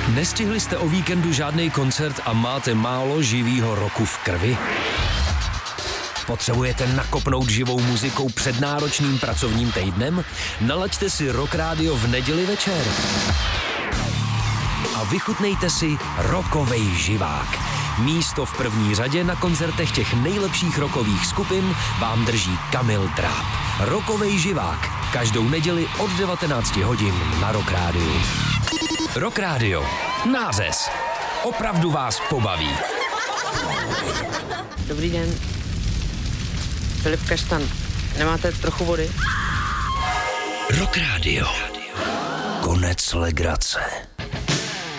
Nestihli jste o víkendu žádný koncert a máte málo živýho roku v krvi? Potřebujete nakopnout živou muzikou před náročným pracovním týdnem? Nalaďte si Rock Radio v neděli večer. A vychutnejte si rockovej živák. Místo v první řadě na koncertech těch nejlepších rockových skupin vám drží Kamil Dráb. Rockovej živák. Každou neděli od 19 hodin na Rock Radio. Rock Radio. Nářez. Opravdu vás pobaví. Dobrý den. Filip Kaštan. Nemáte trochu vody? Rock Radio. Konec legrace.